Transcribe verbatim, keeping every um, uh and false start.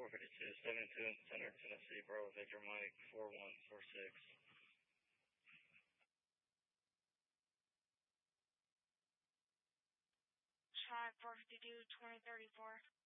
four fifty-two, seventy-two in Center, Tennessee, Bravo Victor Mike, four one four six. Try four fifty-two, twenty thirty-four.